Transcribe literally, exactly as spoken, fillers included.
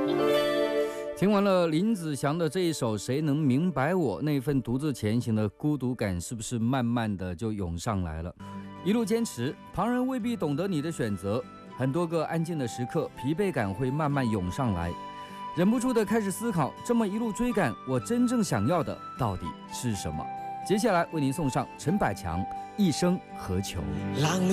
听完了林子祥的这一首《谁能明白我》，那份独自前行的孤独感是不是慢慢的就涌上来了？一路坚持，旁人未必懂得你的选择，很多个安静的时刻，疲惫感会慢慢涌上来，忍不住的开始思考，这么一路追赶，我真正想要的到底是什么？接下来为您送上陈百强《一生何求》。 浪